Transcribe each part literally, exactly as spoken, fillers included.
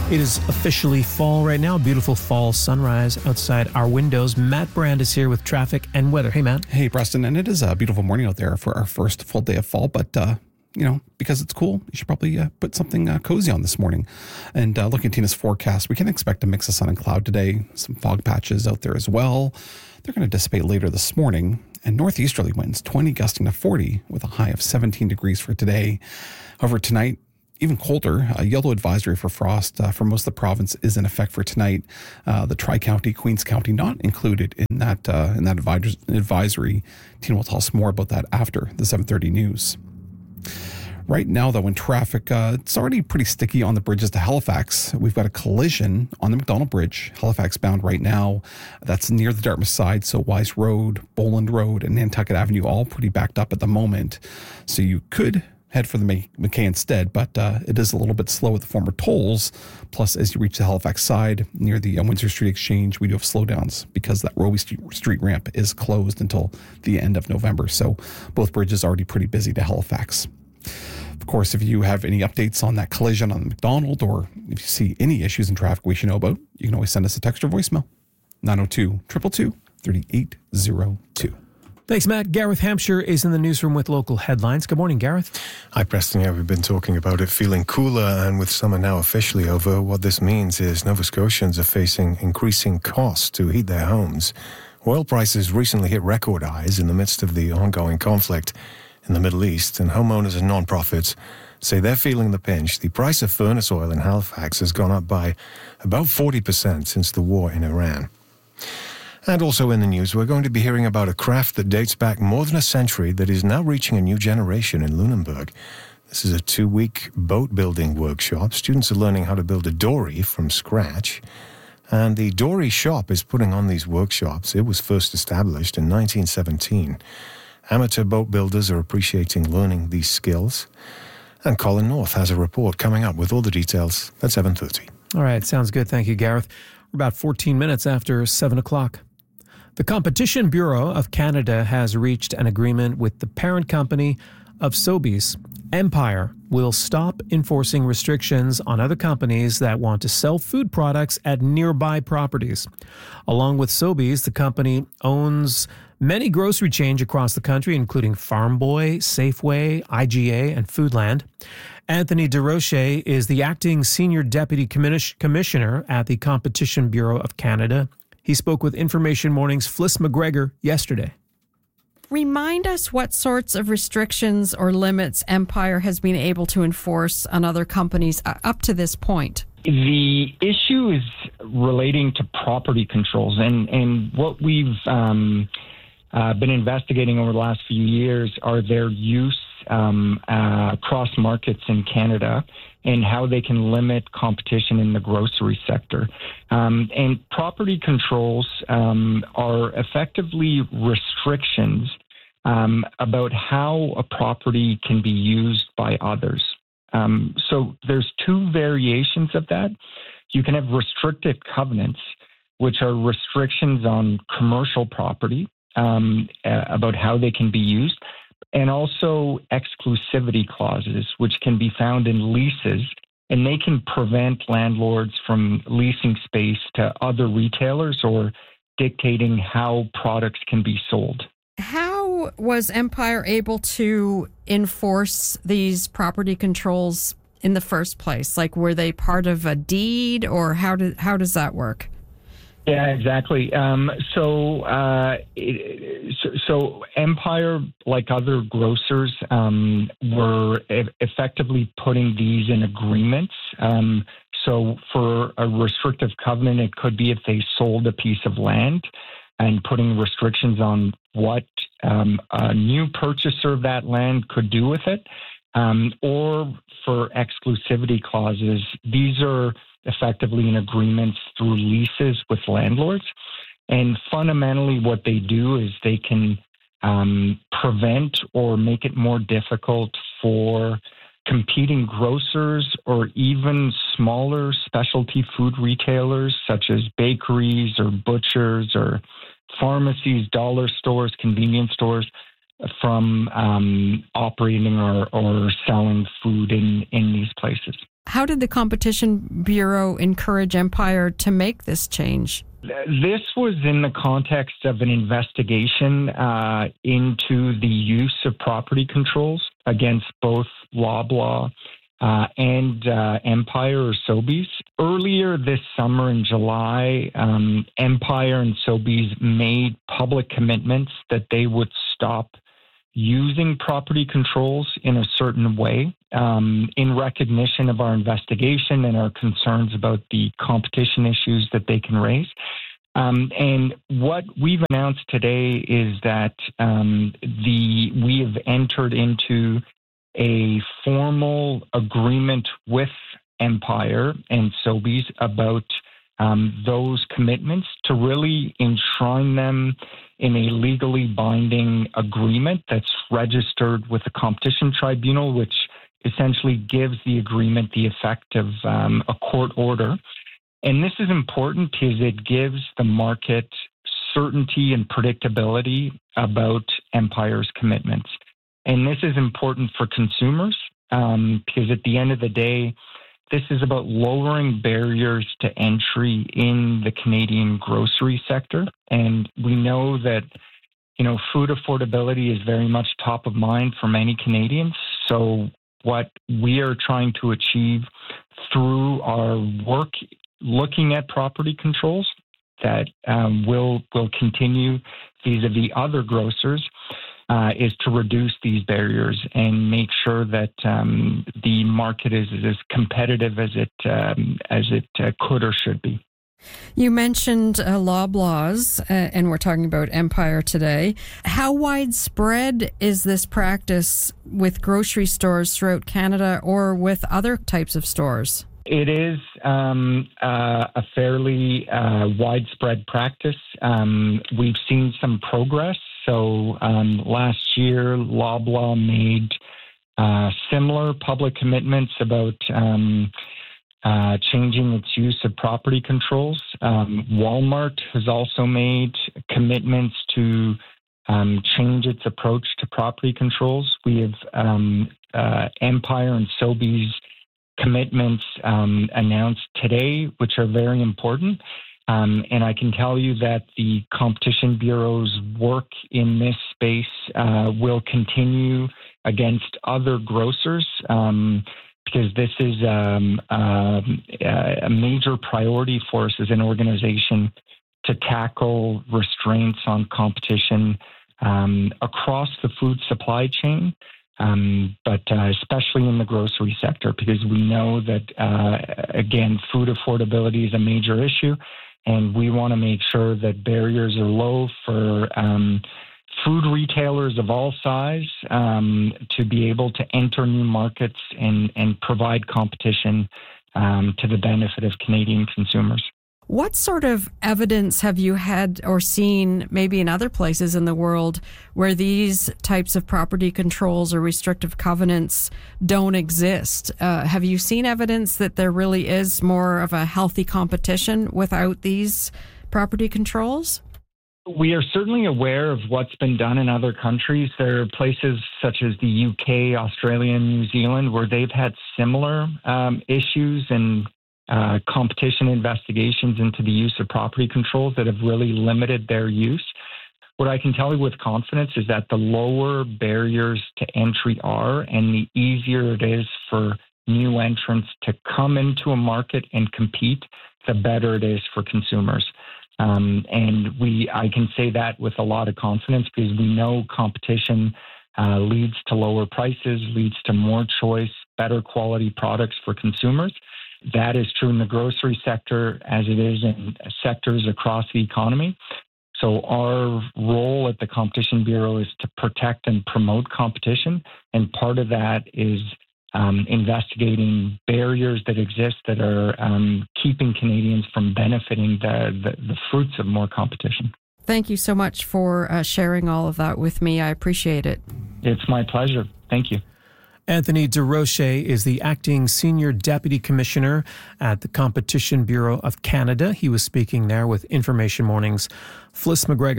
It is officially fall right now. Beautiful fall sunrise outside our windows. Matt Brand is here with traffic and weather. Hey, Matt. Hey, Preston. And it is a beautiful morning out there for our first full day of fall. But, uh, you know, because it's cool, you should probably uh, put something uh, cozy on this morning. And uh, looking at Tina's forecast, we can expect a mix of sun and cloud today. Some fog patches out there as well. They're going to dissipate later this morning. And northeasterly winds, twenty gusting to forty with a high of seventeen degrees for today. However, tonight, even colder. A yellow advisory for frost uh, for most of the province is in effect for tonight. Uh, the Tri-County, Queens County, not included in that uh, in that advisory. Tina will tell us more about that after the seven thirty news. Right now, though, in traffic, uh, it's already pretty sticky on the bridges to Halifax. We've got a collision on the McDonald Bridge, Halifax bound right now. That's near the Dartmouth side, so Wise Road, Boland Road, and Nantucket Avenue all pretty backed up at the moment. So you could head for the McKay instead, but uh, it is a little bit slow at the former tolls. Plus, as you reach the Halifax side near the uh, Windsor Street Exchange, we do have slowdowns because that Roe Street ramp is closed until the end of November. So both bridges are already pretty busy to Halifax. Of course, if you have any updates on that collision on the McDonald, or if you see any issues in traffic we should know about, you can always send us a text or voicemail. nine oh two, two two two, three eight oh two. Thanks, Matt. Gareth Hampshire is in the newsroom with local headlines. Good morning, Gareth. Hi, Preston. Yeah, we've been talking about it feeling cooler, and with summer now officially over, what this means is Nova Scotians are facing increasing costs to heat their homes. Oil prices recently hit record highs in the midst of the ongoing conflict in the Middle East, and homeowners and non-profits say they're feeling the pinch. The price of furnace oil in Halifax has gone up by about forty percent since the war in Iran. And also in the news, we're going to be hearing about a craft that dates back more than a century that is now reaching a new generation in Lunenburg. This is a two-week boat-building workshop. Students are learning how to build a dory from scratch. And the Dory Shop is putting on these workshops. It was first established in nineteen seventeen. Amateur boat builders are appreciating learning these skills. And Colin North has a report coming up with all the details at seven thirty. All right, sounds good. Thank you, Gareth. We're about fourteen minutes after seven o'clock. The Competition Bureau of Canada has reached an agreement with the parent company of Sobeys. Empire will stop enforcing restrictions on other companies that want to sell food products at nearby properties. Along with Sobeys, the company owns many grocery chains across the country, including Farm Boy, Safeway, I G A, and Foodland. Anthony DeRoche is the acting senior deputy commissioner at the Competition Bureau of Canada. He spoke with Information Morning's Fliss McGregor yesterday. Remind us what sorts of restrictions or limits Empire has been able to enforce on other companies up to this point. The issue is relating to property controls, and, and what we've um, uh, been investigating over the last few years are their use um, uh, across markets in Canada and how they can limit competition in the grocery sector. Um, and property controls um, are effectively restrictions um, about how a property can be used by others. Um, so there's two variations of that. You can have restrictive covenants, which are restrictions on commercial property um, uh, about how they can be used, and also exclusivity clauses, which can be found in leases, and they can prevent landlords from leasing space to other retailers or dictating how products can be sold. How was Empire able to enforce these property controls in the first place? Like, were they part of a deed, or how did how does that work? Yeah, exactly. Um, so, uh, it, so, so Empire, like other grocers, um, were e- effectively putting these in agreements. Um, so for a restrictive covenant, it could be if they sold a piece of land and putting restrictions on what um, a new purchaser of that land could do with it. Um, or for exclusivity clauses, these are effectively in agreements through leases with landlords. And fundamentally what they do is they can um, prevent or make it more difficult for competing grocers or even smaller specialty food retailers such as bakeries or butchers or pharmacies, dollar stores, convenience stores from um, operating or, or selling food in, in these places. How did the Competition Bureau encourage Empire to make this change? This was in the context of an investigation uh, into the use of property controls against both Loblaw uh, and uh, Empire or Sobeys. Earlier this summer in July, um, Empire and Sobeys made public commitments that they would stop using property controls in a certain way um, in recognition of our investigation and our concerns about the competition issues that they can raise. Um, and what we've announced today is that um, the we have entered into a formal agreement with Empire and Sobeys about um, those commitments to really enshrine them in a legally binding agreement that's registered with the Competition Tribunal, which essentially gives the agreement the effect of um, a court order. And this is important because it gives the market certainty and predictability about Empire's commitments. And this is important for consumers um, because at the end of the day, this is about lowering barriers to entry in the Canadian grocery sector. And we know that, you know, food affordability is very much top of mind for many Canadians. So what we are trying to achieve through our work looking at property controls that um, will will continue vis-a-vis other grocers uh, is to reduce these barriers and make sure that um, the market is, is as competitive as it um, as it uh, could or should be. You mentioned uh, Loblaws, uh, and we're talking about Empire today. How widespread is this practice with grocery stores throughout Canada or with other types of stores? It is um, uh, a fairly uh, widespread practice. Um, we've seen some progress. So um, last year, Loblaw made uh, similar public commitments about um, uh, changing its use of property controls. Um, Walmart has also made commitments to um, change its approach to property controls. We have um, uh, Empire and Sobeys commitments um, announced today, which are very important. Um, and I can tell you that the Competition Bureau's work in this space uh, will continue against other grocers um, because this is um, uh, a major priority for us as an organization to tackle restraints on competition um, across the food supply chain. Um, but uh, especially in the grocery sector, because we know that, uh, again, food affordability is a major issue, and we want to make sure that barriers are low for um, food retailers of all size um, to be able to enter new markets and, and provide competition um, to the benefit of Canadian consumers. What sort of evidence have you had or seen maybe in other places in the world where these types of property controls or restrictive covenants don't exist? Uh, have you seen evidence that there really is more of a healthy competition without these property controls? We are certainly aware of what's been done in other countries. There are places such as the U K, Australia, and New Zealand where they've had similar um, issues and Uh, competition investigations into the use of property controls that have really limited their use. What I can tell you with confidence is that the lower barriers to entry are and the easier it is for new entrants to come into a market and compete, the better it is for consumers. Um, and we, I can say that with a lot of confidence because we know competition uh, leads to lower prices, leads to more choice, better quality products for consumers. That is true in the grocery sector as it is in sectors across the economy. So our role at the Competition Bureau is to protect and promote competition. And part of that is um, investigating barriers that exist that are um, keeping Canadians from benefiting the, the, the fruits of more competition. Thank you so much for uh, sharing all of that with me. I appreciate it. It's my pleasure. Thank you. Anthony Desrochers is the acting senior deputy commissioner at the Competition Bureau of Canada. He was speaking there with Information Morning's Fliss McGregor.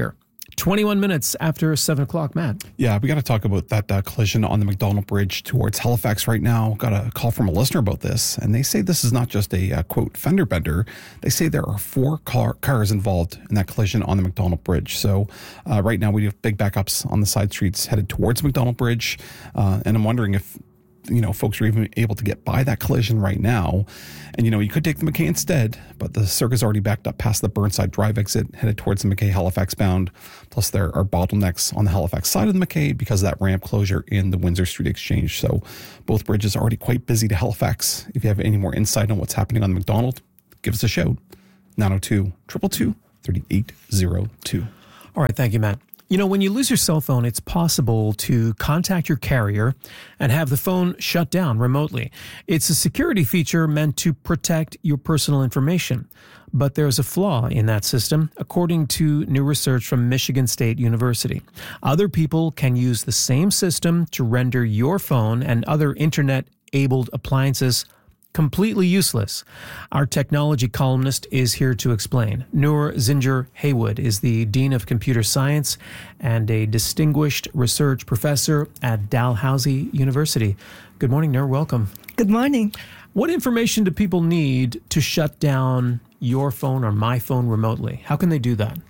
twenty-one minutes after seven o'clock, Matt. Yeah, we got to talk about that uh, collision on the Macdonald Bridge towards Halifax right now. Got a call from a listener about this, and they say this is not just a, uh, quote, fender bender. They say there are four car- cars involved in that collision on the Macdonald Bridge. So uh, right now we have big backups on the side streets headed towards Macdonald Bridge, uh, and I'm wondering if you know, folks are even able to get by that collision right now. And, you know, you could take the McKay instead, but the circuit's already backed up past the Burnside Drive exit, headed towards the McKay Halifax bound. Plus, there are bottlenecks on the Halifax side of the McKay because of that ramp closure in the Windsor Street Exchange. So both bridges are already quite busy to Halifax. If you have any more insight on what's happening on the Macdonald, give us a shout. nine oh two, two two two, three eight oh two. All right. Thank you, Matt. You know, when you lose your cell phone, it's possible to contact your carrier and have the phone shut down remotely. It's a security feature meant to protect your personal information. But there's a flaw in that system, according to new research from Michigan State University. Other people can use the same system to render your phone and other internet-abled appliances completely useless. Our technology columnist is here to explain. Noor Zinger-Haywood is the Dean of Computer Science and a distinguished research professor at Dalhousie University. Good morning, Noor. Welcome. Good morning. What information do people need to shut down your phone or my phone remotely? How can they do that?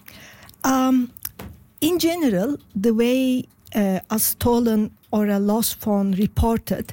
Um, in general, the way uh, a stolen or a lost phone reported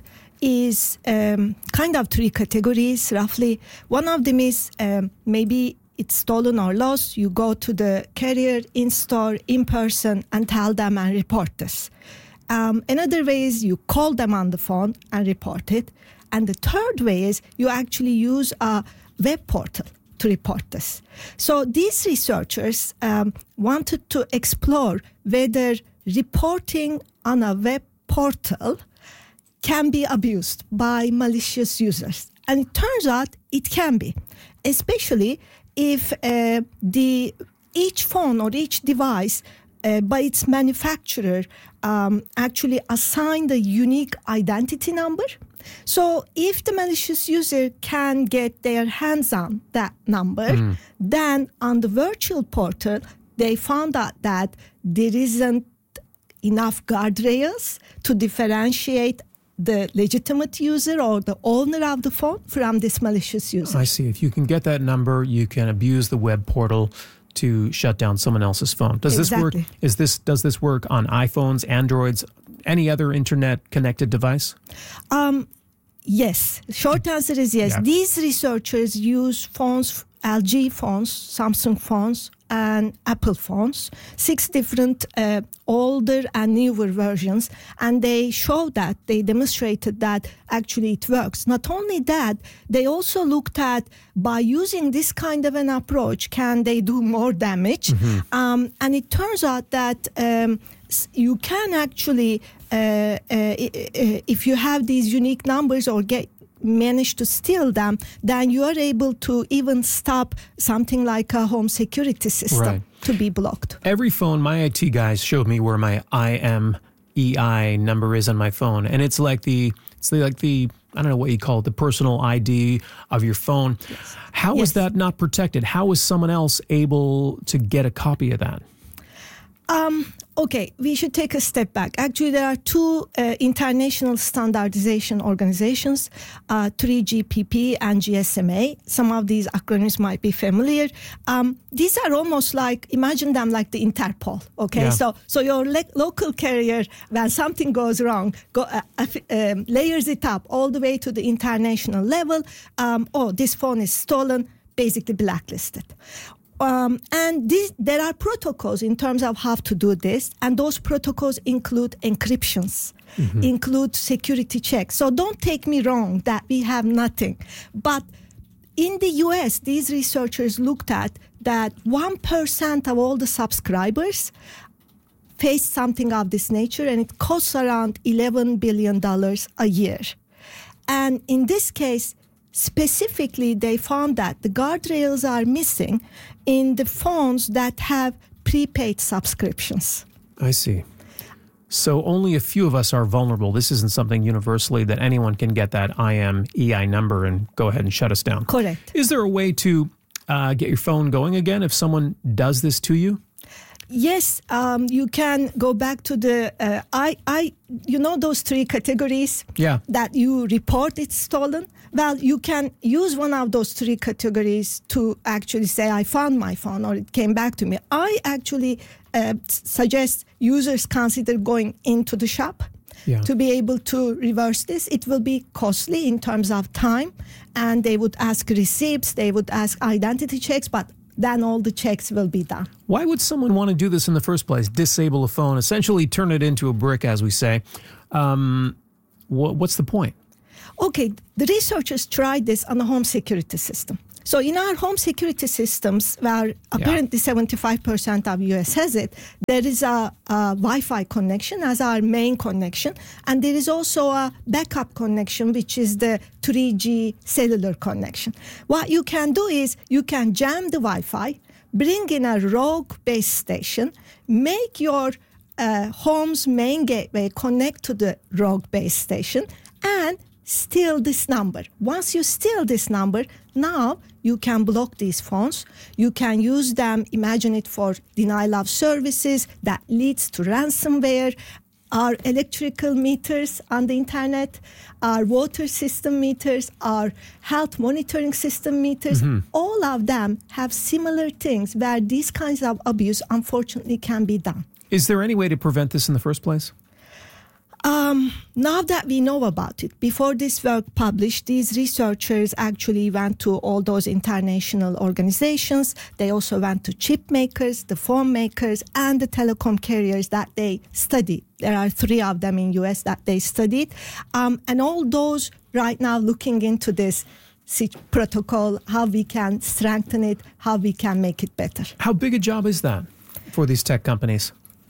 is um, kind of three categories, roughly. One of them is um, maybe it's stolen or lost. You go to the carrier in store, in person, and tell them and report this. Um, another way is you call them on the phone and report it. And the third way is you actually use a web portal to report this. So these researchers um, wanted to explore whether reporting on a web portal can be abused by malicious users. And it turns out it can be, especially if uh, the each phone or each device uh, by its manufacturer um, actually assigned a unique identity number. So if the malicious user can get their hands on that number, mm. then on the virtual portal, they found out that there isn't enough guardrails to differentiate the legitimate user or the owner of the phone from this malicious user. I see. If you can get that number, you can abuse the web portal to shut down someone else's phone. Does exactly. this work? Is this does this work on iPhones, Androids, any other internet connected device? Um, yes. Short answer is yes. Yeah. These researchers use phones, L G phones, Samsung phones, and Apple phones, six different uh, older and newer versions, and they showed that, they demonstrated that actually it works. Not only that, they also looked at, by using this kind of an approach, can they do more damage? Mm-hmm. Um, and it turns out that um, you can actually, uh, uh, if you have these unique numbers or get manage to steal them, then you are able to even stop something like a home security system right. to be blocked. Every phone, my I T guys showed me where my I M E I number is on my phone, and it's like the it's like the I don't know what you call it, the personal I D of your phone. Yes. How yes. is that not protected? How is someone else able to get a copy of that? Um, okay, we should take a step back. Actually, there are two uh, international standardization organizations, uh, three G P P and G S M A. Some of these acronyms might be familiar. Um, these are almost like, imagine them like the Interpol, okay? Yeah. So so your le- local carrier, when something goes wrong, go, uh, uh, um, layers it up all the way to the international level. Um, oh, this phone is stolen, basically blacklisted. Um, and this, there are protocols in terms of how to do this, and those protocols include encryptions, mm-hmm. include security checks. So don't take me wrong that we have nothing. But in the U S, these researchers looked at that one percent of all the subscribers face something of this nature, and it costs around eleven billion dollars a year. And in this case, specifically, they found that the guardrails are missing in the phones that have prepaid subscriptions. I see. So only a few of us are vulnerable. This isn't something universally that anyone can get that I M E I number and go ahead and shut us down. Correct. Is there a way to uh, get your phone going again if someone does this to you? yes, um, you can go back to the, uh, I, I, you know those three categories Yeah. that you report it's stolen? Well, you can use one of those three categories to actually say, I found my phone or it came back to me. I actually uh, suggest users consider going into the shop Yeah. to be able to reverse this. It will be costly in terms of time, and they would ask receipts, they would ask identity checks, but then all the checks will be done. Why would someone want to do this in the first place? Disable a phone, essentially turn it into a brick, as we say. Um, wh- what's the point? Okay, the researchers tried this on the home security system. So in our home security systems, where apparently seventy-five percent of U S has it, there is a, a Wi-Fi connection as our main connection. And there is also a backup connection, which is the three G cellular connection. What you can do is you can jam the Wi-Fi, bring in a rogue base station, make your uh, home's main gateway connect to the rogue base station, and steal this number. Once you steal this number, now you can block these phones. You can use them, imagine it for denial of services that leads to ransomware. Our electrical meters on the internet, our water system meters, our health monitoring system meters, mm-hmm. all of them have similar things where these kinds of abuse unfortunately can be done. Is there any way to prevent this in the first place? Um, now that we know about it, before this work published, these researchers actually went to all those international organizations. They also went to chip makers, the phone makers, and the telecom carriers that they studied. There are three of them in U S that they studied. Um, and all those right now looking into this protocol, how we can strengthen it, how we can make it better. How big a job is that for these tech companies?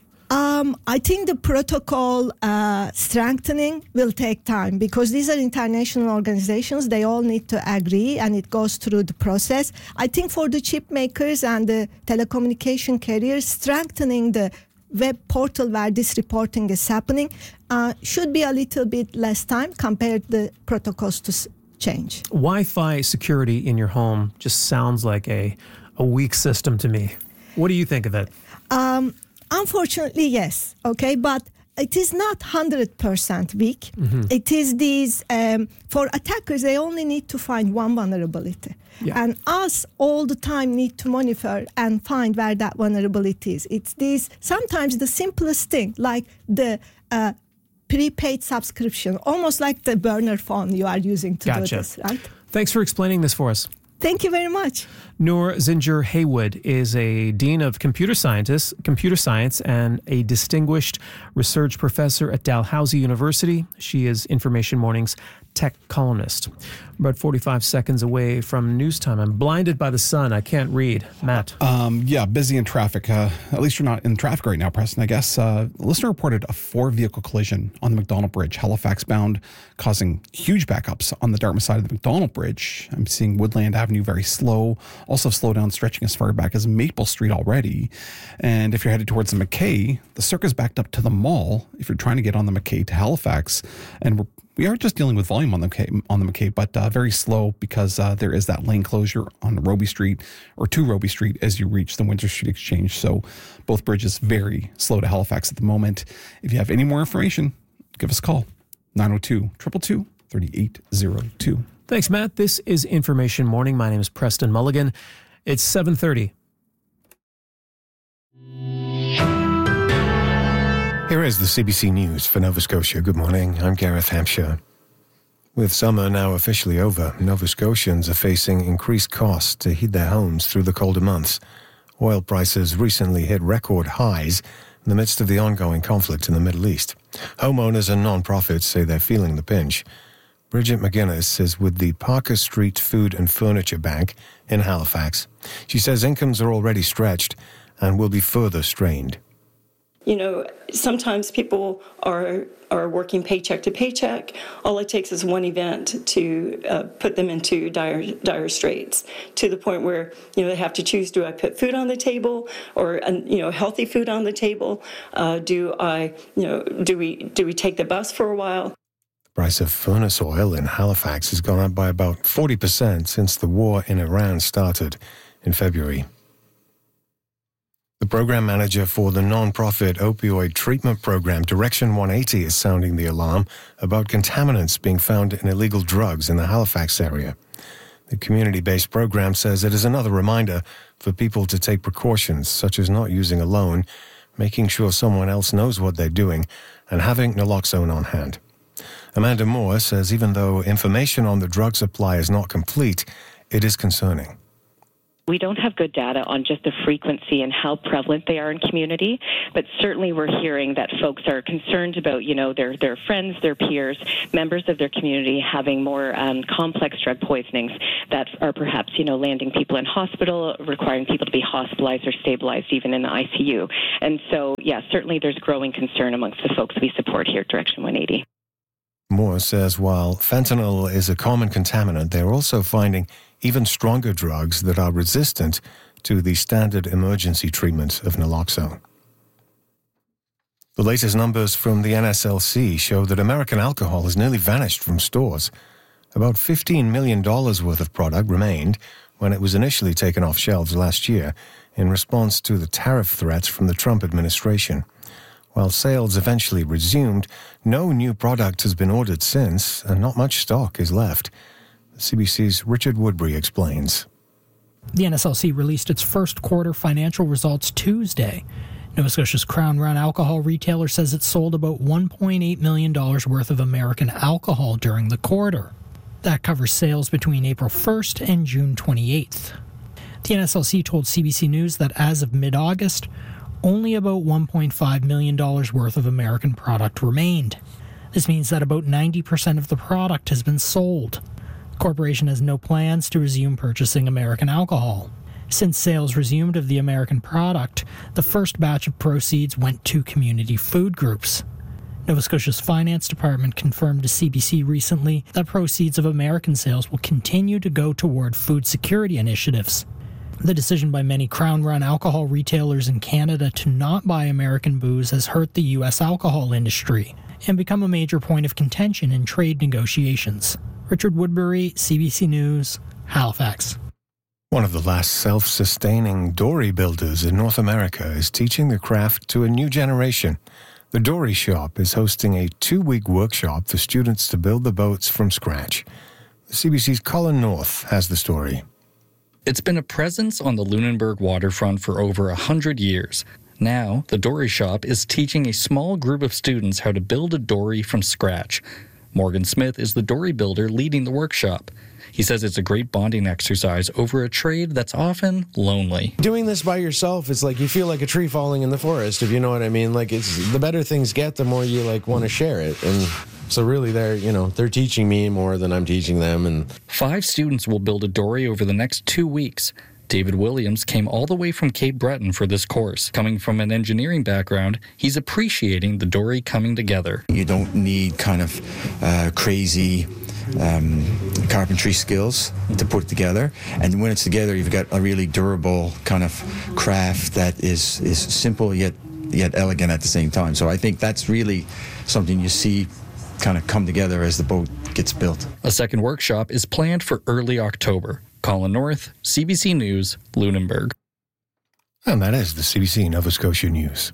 Um, I think the protocol uh, strengthening will take time because these are international organizations. They all need to agree and it goes through the process. I think for the chip makers and the telecommunication carriers, strengthening the web portal where this reporting is happening uh, should be a little bit less time compared to the protocols to s- change. Wi-Fi security in your home just sounds like a, a weak system to me. What do you think of it? Um, Unfortunately, yes. Okay, but it is not one hundred percent weak. Mm-hmm. It is these, um, for attackers, they only need to find one vulnerability. Yeah. And us all the time need to monitor and find where that vulnerability is. It's these, sometimes the simplest thing, like the uh, prepaid subscription, almost like the burner phone you are using to gotcha. do this, right? Thanks for explaining this for us. Thank you very much. Noor Zinger Haywood is a dean of computer scientists, computer science and a distinguished research professor at Dalhousie University. She is Information Morning's tech columnist. About forty-five seconds away from news time. I'm blinded by the sun. I can't read. Matt. Um, yeah, busy in traffic. Uh, at least you're not in traffic right now, Preston, I guess. Uh, a listener reported a four-vehicle collision on the McDonald Bridge, Halifax bound, causing huge backups on the Dartmouth side of the McDonald Bridge. I'm seeing Woodland Avenue very slow. Also slowdown stretching as far back as Maple Street already. And if you're headed towards the McKay, the circuit's backed up to the mall if you're trying to get on the McKay to Halifax. And we're We are just dealing with volume on the McKay, on the McKay, but uh, very slow because uh, there is that lane closure on Roby Street or to Roby Street as you reach the Windsor Street Exchange. So both bridges very slow to Halifax at the moment. If you have any more information, give us a call. nine oh two, two two two, three eight oh two. Thanks, Matt. This is Information Morning. My name is Preston Mulligan. It's seven thirty. Here is the C B C News for Nova Scotia. Good morning. I'm Gareth Hampshire. With summer now officially over, Nova Scotians are facing increased costs to heat their homes through the colder months. Oil prices recently hit record highs in the midst of the ongoing conflict in the Middle East. Homeowners and non-profits say they're feeling the pinch. Bridget McGuinness is with the Parker Street Food and Furniture Bank in Halifax. She says incomes are already stretched and will be further strained. You know, sometimes people are are working paycheck to paycheck. All it takes is one event to uh, put them into dire dire straits, to the point where, you know, they have to choose: do I put food on the table, or uh, you know, healthy food on the table? Uh, do I, you know, do we do we take the bus for a while? The price of furnace oil in Halifax has gone up by about forty percent since the war in Iran started in February. The The program manager for the non-profit opioid treatment program, Direction one eighty, is sounding the alarm about contaminants being found in illegal drugs in the Halifax area. The community-based program says it is another reminder for people to take precautions, such as not using alone, making sure someone else knows what they're doing, and having naloxone on hand. Amanda Moore says even though information on the drug supply is not complete, it is concerning. We don't have good data on just the frequency and how prevalent they are in community, but certainly we're hearing that folks are concerned about, you know, their their friends, their peers, members of their community having more um, complex drug poisonings that are perhaps, you know, landing people in hospital, requiring people to be hospitalized or stabilized even in the I C U. And so, yeah, certainly there's growing concern amongst the folks we support here at Direction one eighty. Moore says while fentanyl is a common contaminant, they're also finding even stronger drugs that are resistant to the standard emergency treatment of naloxone. The latest numbers from the N S L C show that American alcohol has nearly vanished from stores. About fifteen million dollars worth of product remained when it was initially taken off shelves last year in response to the tariff threats from the Trump administration. While sales eventually resumed, no new product has been ordered since, and not much stock is left. C B C's Richard Woodbury explains. The N S L C released its first quarter financial results Tuesday. Nova Scotia's Crown Run alcohol retailer says it sold about one point eight million dollars worth of American alcohol during the quarter. That covers sales between April first and June twenty-eighth. The N S L C told C B C News that as of mid-August, only about one point five million dollars worth of American product remained. This means that about ninety percent of the product has been sold. The corporation has no plans to resume purchasing American alcohol. Since sales resumed of the American product, the first batch of proceeds went to community food groups. Nova Scotia's Finance Department confirmed to C B C recently that proceeds of American sales will continue to go toward food security initiatives. The decision by many Crown Run alcohol retailers in Canada to not buy American booze has hurt the U S alcohol industry and become a major point of contention in trade negotiations. Richard Woodbury, C B C News, Halifax. One of the last self-sustaining dory builders in North America is teaching the craft to a new generation. The Dory Shop is hosting a two-week workshop for students to build the boats from scratch. C B C's Colin North has the story. It's been a presence on the Lunenburg waterfront for over a hundred years. Now, the Dory Shop is teaching a small group of students how to build a dory from scratch. Morgan Smith is the dory builder leading the workshop. He says it's a great bonding exercise over a trade that's often lonely. Doing this by yourself, it's like you feel like a tree falling in the forest, if you know what I mean. Like, it's the better things get, the more you like want to share it. And so really they're, you know, they're teaching me more than I'm teaching them. And Five students will build a dory over the next two weeks. David Williams came all the way from Cape Breton for this course. Coming from an engineering background, he's appreciating the dory coming together. You don't need kind of uh, crazy um, carpentry skills to put it together. And when it's together, you've got a really durable kind of craft that is, is simple yet, yet elegant at the same time. So I think that's really something you see kind of come together as the boat gets built. A second workshop is planned for early October. Colin North, C B C News, Lunenburg. And that is the C B C Nova Scotia News.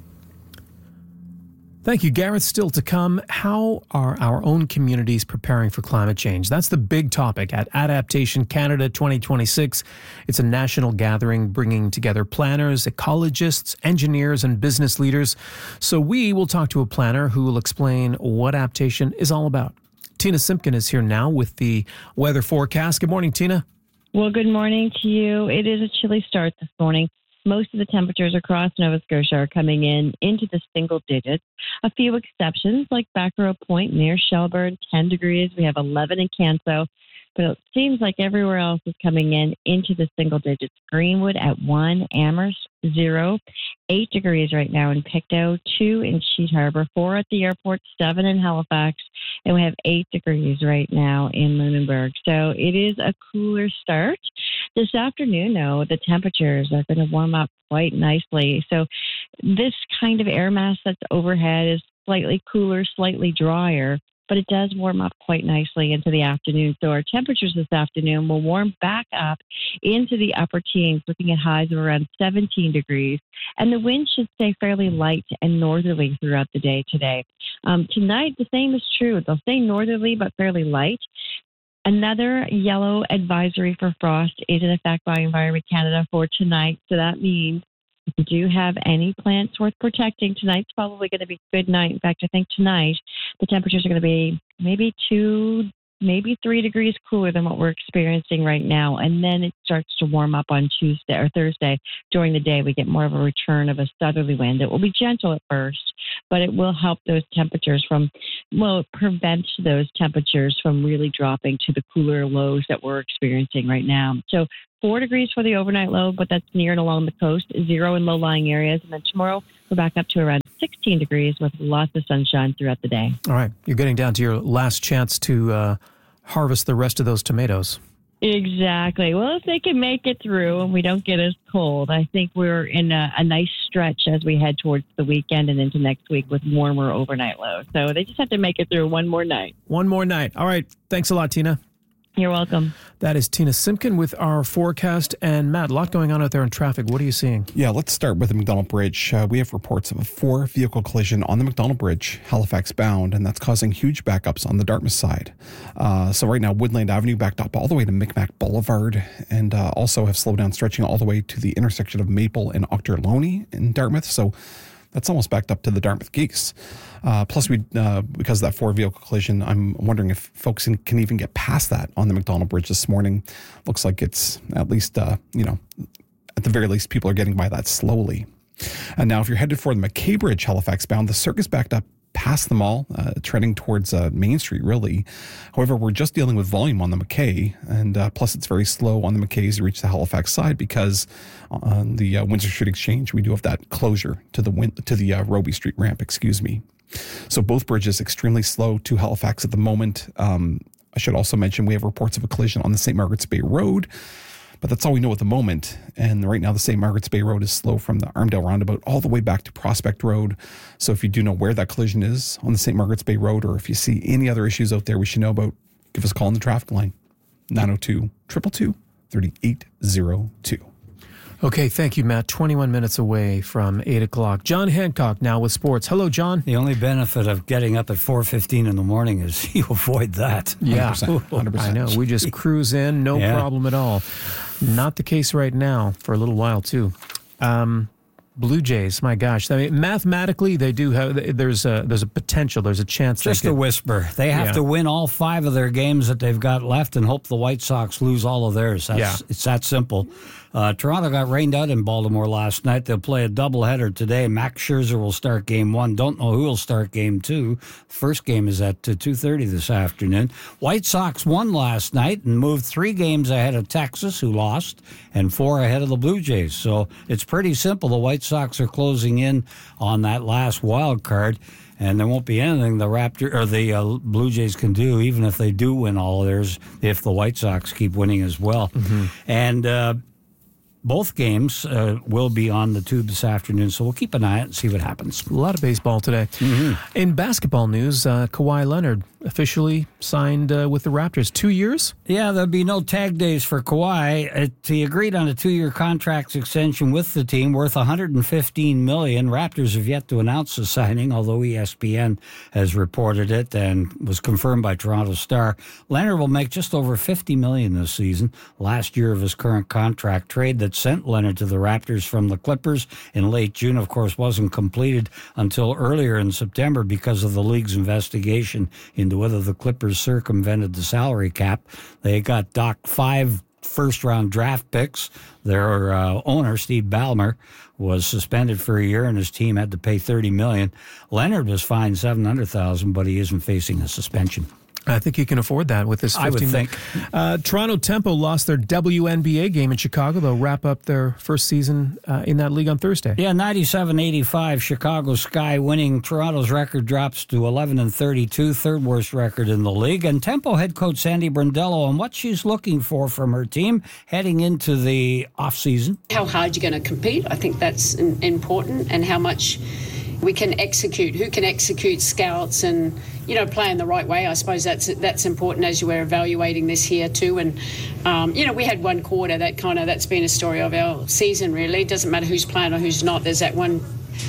Thank you, Gareth. Still to come, how are our own communities preparing for climate change? That's the big topic at Adaptation Canada twenty twenty-six. It's a national gathering bringing together planners, ecologists, engineers, and business leaders. So we will talk to a planner who will explain what adaptation is all about. Tina Simpkin is here now with the weather forecast. Good morning, Tina. Well, good morning to you. It is a chilly start this morning. Most of the temperatures across Nova Scotia are coming in into the single digits. A few exceptions like Bacaro Point near Shelburne, ten degrees. We have eleven in Canso. But it seems like everywhere else is coming in into the single digits. Greenwood at one, Amherst zero, eight degrees right now in Pictou, two in Sheet Harbour, four at the airport, seven in Halifax, and we have eight degrees right now in Lunenburg. So it is a cooler start. This afternoon, though, the temperatures are going to warm up quite nicely. So this kind of air mass that's overhead is slightly cooler, slightly drier. but it does warm up quite nicely into the afternoon. So our temperatures this afternoon will warm back up into the upper teens, looking at highs of around seventeen degrees. And the wind should stay fairly light and northerly throughout the day today. Um, tonight, the same is true. They'll stay northerly but fairly light. Another yellow advisory for frost is in effect by Environment Canada for tonight. So that means if you do have any plants worth protecting, tonight's probably going to be a good night. In fact, I think tonight the temperatures are going to be maybe two, maybe three degrees cooler than what we're experiencing right now. And then it starts to warm up on Tuesday or Thursday. During the day, we get more of a return of a southerly wind. It will be gentle at first, but it will help those temperatures from, well, prevent those temperatures from really dropping to the cooler lows that we're experiencing right now. So four degrees for the overnight low, but that's near and along the coast, zero in low-lying areas. And then tomorrow, we're back up to around sixteen degrees with lots of sunshine throughout the day. All right. You're getting down to your last chance to uh, harvest the rest of those tomatoes. Exactly. Well, if they can make it through and we don't get as cold, I think we're in a, a nice stretch as we head towards the weekend and into next week with warmer overnight lows. So they just have to make it through one more night. One more night. All right. Thanks a lot, Tina. You're welcome. That is Tina Simpkin with our forecast. And Matt, a lot going on out there in traffic. What are you seeing? Yeah, let's start with the McDonald Bridge. Uh, we have reports of a four-vehicle collision on the McDonald Bridge, Halifax bound, and that's causing huge backups on the Dartmouth side. Uh, so right now, Woodland Avenue backed up all the way to Micmac Boulevard, and uh, also have slowed down, stretching all the way to the intersection of Maple and Ochterlony in Dartmouth. So that's almost backed up to the Dartmouth Geese. Uh, plus, we uh, because of that four-vehicle collision, I'm wondering if folks in, can even get past that on the McDonald Bridge this morning. Looks like it's at least, uh, you know, at the very least, people are getting by that slowly. And now if you're headed for the McKay Bridge, Halifax bound, the circus backed up past the mall, uh, trending towards uh, Main Street, really. However, we're just dealing with volume on the McKay, and uh, plus it's very slow on the McKay as you reach the Halifax side because on the uh, Windsor Street Exchange, we do have that closure to the win- to the uh, Roby Street ramp, excuse me. So both bridges extremely slow to Halifax at the moment. Um, I should also mention we have reports of a collision on the Saint Margaret's Bay Road, but that's all we know at the moment. And right now, the Saint Margaret's Bay Road is slow from the Armdale Roundabout all the way back to Prospect Road. So if you do know where that collision is on the Saint Margaret's Bay Road, or if you see any other issues out there we should know about, give us a call on the traffic line, nine oh two, two two two, three eight oh two. Okay, thank you, Matt. twenty-one minutes away from eight o'clock. John Hancock now with sports. Hello, John. The only benefit of getting up at four fifteen in the morning is you avoid that. Yeah, one hundred percent. one hundred percent. I know. We just cruise in, no yeah. problem at all. Not the case right now for a little while, too. Um, Blue Jays, my gosh. I mean, mathematically, they do have, there's a, there's a potential, there's a chance. Just they could, a whisper. They have yeah. to win all five of their games that they've got left and hope the White Sox lose all of theirs. That's, yeah. It's that simple. Uh, Toronto got rained out in Baltimore last night. They'll play a doubleheader today. Max Scherzer will start game one. Don't know who will start game two. First game is at uh, two thirty this afternoon. White Sox won last night and moved three games ahead of Texas, who lost, and four ahead of the Blue Jays. So it's pretty simple. The White Sox are closing in on that last wild card. And there won't be anything the Raptor or the uh, Blue Jays can do, even if they do win all of theirs, if the White Sox keep winning as well. Mm-hmm. And uh, both games uh, will be on the tube this afternoon, so we'll keep an eye out and see what happens. A lot of baseball today. Mm-hmm. In basketball news, uh, Kawhi Leonard officially signed uh, with the Raptors. Two years? Yeah, there'll be no tag days for Kawhi. It, he agreed on a two-year contract extension with the team worth one hundred fifteen million dollars. Raptors have yet to announce the signing, although E S P N has reported it and was confirmed by Toronto Star. Leonard will make just over fifty million dollars this season, last year of his current contract. Trade that sent Leonard to the Raptors from the Clippers in late June, of course, wasn't completed until earlier in September because of the league's investigation into whether the Clippers circumvented the salary cap. They got docked five first-round draft picks. Their uh, owner, Steve Ballmer, was suspended for a year, and his team had to pay thirty million dollars. Leonard was fined seven hundred thousand dollars, but he isn't facing a suspension. I think he can afford that with this fifteen. I would think. Uh, Toronto Tempo lost their W N B A game in Chicago. They'll wrap up their first season uh, in that league on Thursday. Yeah, ninety-seven eighty-five, Chicago Sky winning. Toronto's record drops to eleven and thirty-two, third worst record in the league. And Tempo head coach Sandy Brondello and what she's looking for from her team heading into the offseason. How hard you're going to compete, I think that's important, and how much we can execute, who can execute scouts and, you know, play in the right way. I suppose that's that's important as you were evaluating this here too. And, um, you know, we had one quarter that kind of, that's been a story of our season really. It doesn't matter who's playing or who's not. There's that one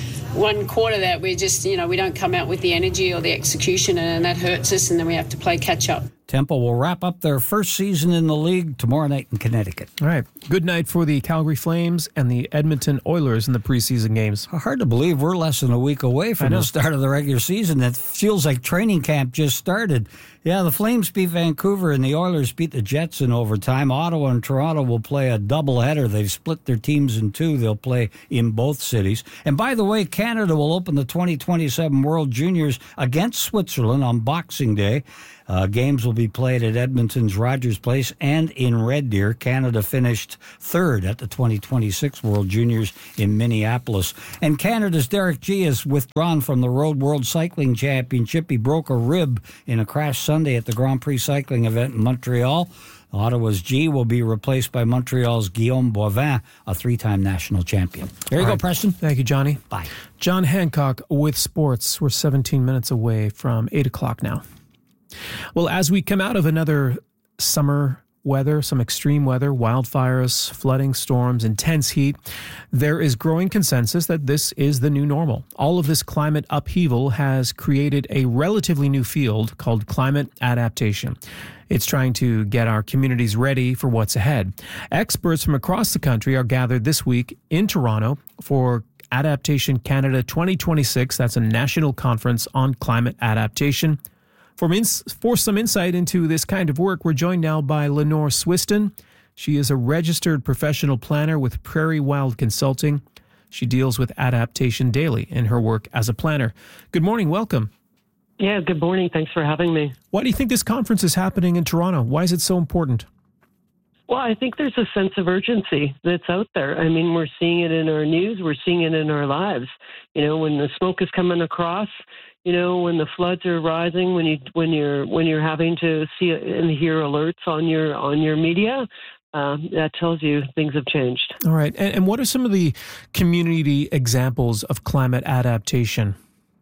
one quarter that we just, you know, we don't come out with the energy or the execution, and that hurts us, and then we have to play catch up. Temple will wrap up their first season in the league tomorrow night in Connecticut. All right. Good night for the Calgary Flames and the Edmonton Oilers in the preseason games. Hard to believe we're less than a week away from the start of the regular season. It feels like training camp just started. Yeah, the Flames beat Vancouver and the Oilers beat the Jets in overtime. Ottawa and Toronto will play a doubleheader. They've split their teams in two. They'll play in both cities. And by the way, Canada will open the twenty twenty-seven World Juniors against Switzerland on Boxing Day. Uh, games will be played at Edmonton's Rogers Place and in Red Deer. Canada finished third at the twenty twenty-six World Juniors in Minneapolis. And Canada's Derek G is withdrawn from the Road World Cycling Championship. He broke a rib in a crash Sunday at the Grand Prix cycling event in Montreal. Ottawa's G will be replaced by Montreal's Guillaume Boivin, a three-time national champion. There you All go, right. Preston. Thank you, Johnny. Bye. John Hancock with sports. We're seventeen minutes away from eight o'clock now. Well, as we come out of another summer weather, some extreme weather, wildfires, flooding, storms, intense heat, there is growing consensus that this is the new normal. All of this climate upheaval has created a relatively new field called climate adaptation. It's trying to get our communities ready for what's ahead. Experts from across the country are gathered this week in Toronto for Adaptation Canada twenty twenty-six. That's a national conference on climate adaptation. For, ins- for some insight into this kind of work, we're joined now by Lenore Swiston. She is a registered professional planner with Prairie Wild Consulting. She deals with adaptation daily in her work as a planner. Good morning. Welcome. Yeah, good morning. Thanks for having me. Why do you think this conference is happening in Toronto? Why is it so important? Well, I think there's a sense of urgency that's out there. I mean, we're seeing it in our news. We're seeing it in our lives. You know, when the smoke is coming across, you know, when the floods are rising, when you when you're when you're having to see and hear alerts on your on your media, um, that tells you things have changed. All right. And, and what are some of the community examples of climate adaptation?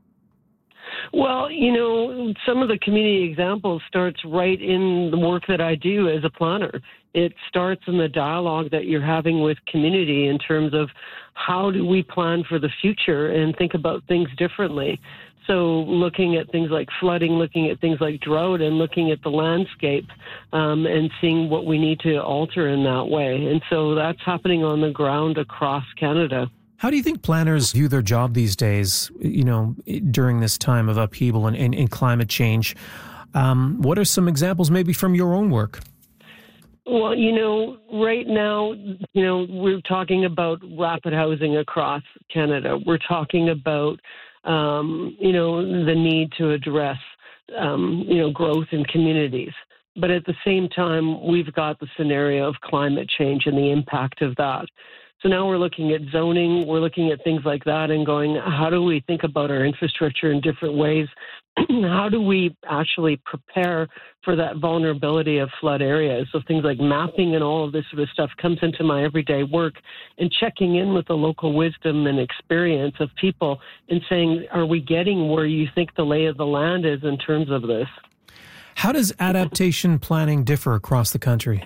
Well, you know, some of the community examples starts right in the work that I do as a planner. It starts in the dialogue that you're having with community in terms of how do we plan for the future and think about things differently. So looking at things like flooding, looking at things like drought, and looking at the landscape um, and seeing what we need to alter in that way. And so that's happening on the ground across Canada. How do you think planners view their job these days, you know, during this time of upheaval and, and, and climate change? Um, what are some examples maybe from your own work? Well, you know, right now, you know, we're talking about rapid housing across Canada. We're talking about, um, you know, the need to address, um, you know, growth in communities. But at the same time, we've got the scenario of climate change and the impact of that. So now we're looking at zoning, we're looking at things like that and going, how do we think about our infrastructure in different ways? How do we actually prepare for that vulnerability of flood areas? So things like mapping and all of this sort of stuff comes into my everyday work, and checking in with the local wisdom and experience of people and saying, are we getting where you think the lay of the land is in terms of this? How does adaptation planning differ across the country?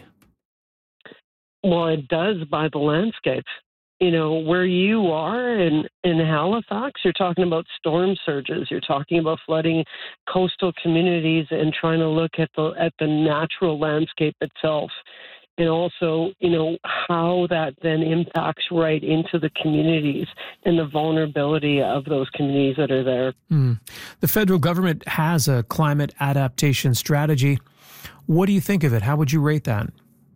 Well, it does by the landscape. You know, where you are in, in Halifax, you're talking about storm surges. You're talking about flooding coastal communities and trying to look at the at the natural landscape itself. And also, you know, how that then impacts right into the communities and the vulnerability of those communities that are there. Mm. The federal government has a climate adaptation strategy. What do you think of it? How would you rate that?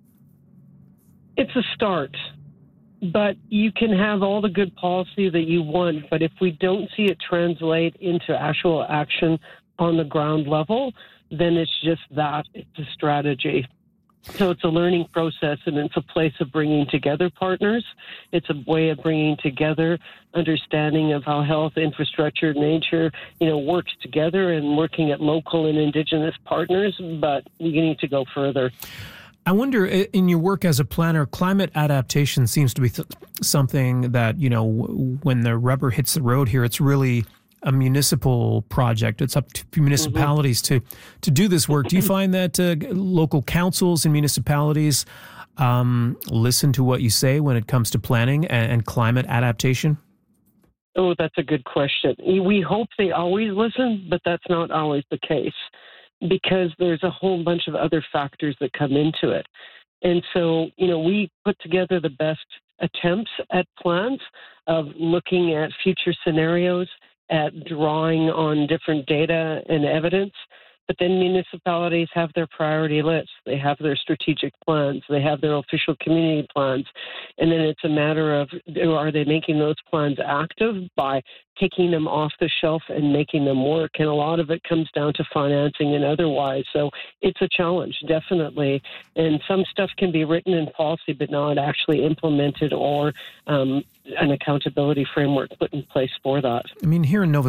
It's a start, but you can have all the good policy that you want, but if we don't see it translate into actual action on the ground level, then it's just that. It's a strategy. So it's a learning process, and it's a place of bringing together partners. It's a way of bringing together understanding of how health, infrastructure, nature, you know, works together, and working at local and Indigenous partners, but we need to go further. I wonder, in your work as a planner, climate adaptation seems to be th- something that, you know, w- when the rubber hits the road here, it's really a municipal project. It's up to municipalities mm-hmm. to, to do this work. Do you find that uh, local councils and municipalities um, listen to what you say when it comes to planning and, and climate adaptation? Oh, that's a good question. We hope they always listen, but that's not always the case, because there's a whole bunch of other factors that come into it. And so, you know, we put together the best attempts at plans of looking at future scenarios, at drawing on different data and evidence. But then municipalities have their priority lists. They have their strategic plans. They have their official community plans. And then it's a matter of, are they making those plans active by taking them off the shelf and making them work? And a lot of it comes down to financing and otherwise. So it's a challenge, definitely. And some stuff can be written in policy, but not actually implemented or um, an accountability framework put in place for that. I mean, here in Nova